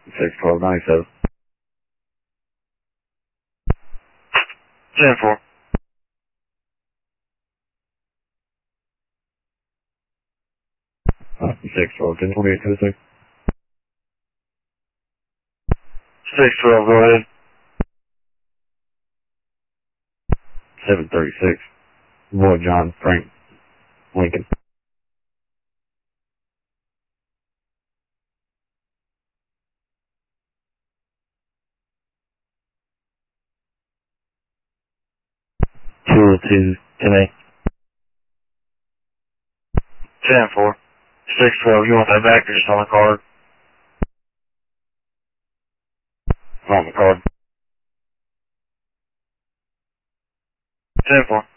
61297. 10-4. 612 1028 612, go ahead. 736. Boy John Frank Lincoln. Two 10-8. 10-4. 612, you want that back or just on the card? On the card. 10-4.